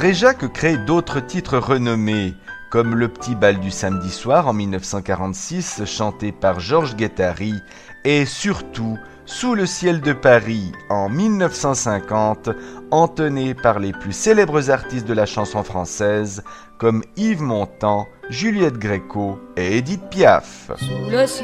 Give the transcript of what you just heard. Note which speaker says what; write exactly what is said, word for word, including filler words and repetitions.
Speaker 1: Dréjac crée d'autres titres renommés, comme Le Petit Bal du samedi soir en mille neuf cent quarante-six, chanté par Georges Guettari, et surtout Sous le ciel de Paris en mille neuf cent cinquante, entonné par les plus célèbres artistes de la chanson française, comme Yves Montand, Juliette Gréco et Édith Piaf.
Speaker 2: Sous le